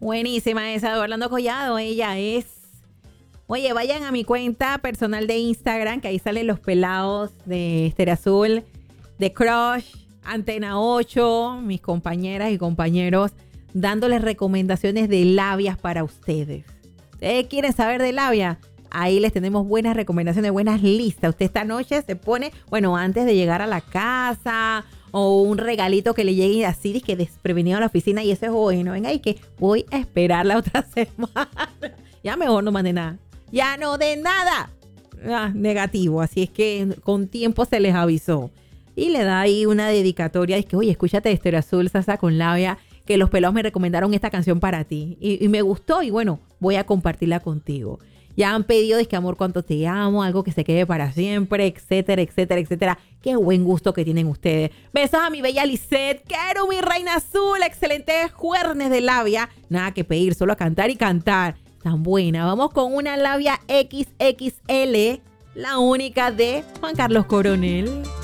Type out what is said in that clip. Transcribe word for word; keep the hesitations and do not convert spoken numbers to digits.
Buenísima esa de Orlando Collado, ella es. Oye, vayan a mi cuenta personal de Instagram, que ahí salen los pelados de Estéreo Azul, de Crush, Antena ocho, mis compañeras y compañeros, dándoles recomendaciones de labias para ustedes. ¿Ustedes quieren saber de labia? Ahí les tenemos buenas recomendaciones, buenas listas. Usted esta noche se pone, bueno, antes de llegar a la casa, o un regalito que le llegue así, que desprevenido a la oficina, y eso es bueno. Venga, y que voy a esperar la otra semana. Ya mejor no mande nada. Ya no de nada. Ah, negativo. Así es que con tiempo se les avisó. Y le da ahí una dedicatoria. Es que, oye, escúchate Estéreo Azul, Salsa con Labia, que los pelados me recomendaron esta canción para ti. Y, y me gustó y bueno, voy a compartirla contigo. Ya han pedido, es que amor, cuánto te amo, algo que se quede para siempre, etcétera, etcétera, etcétera. Qué buen gusto que tienen ustedes. Besos a mi bella Lisette. Quiero mi reina azul. Excelentes juernes de labia. Nada que pedir, solo a cantar y cantar. Tan buena. Vamos con una labia equis equis ele, la única de Juan Carlos Coronel.